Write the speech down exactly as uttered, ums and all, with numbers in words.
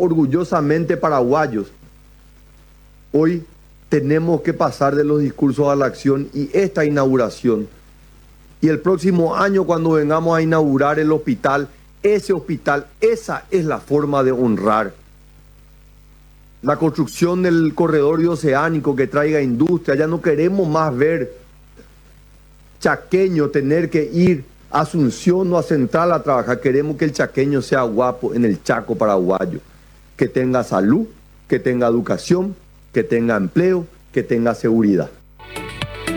orgullosamente paraguayos. Hoy tenemos que pasar de los discursos a la acción y esta inauguración. Y el próximo año, cuando vengamos a inaugurar el hospital, ese hospital, esa es la forma de honrar. La construcción del corredor bioceánico que traiga industria. Ya no queremos más ver chaqueño tener que ir a Asunción o a Central a trabajar. Queremos que el chaqueño sea guapo en el Chaco paraguayo, que tenga salud, que tenga educación, que tenga empleo, que tenga seguridad.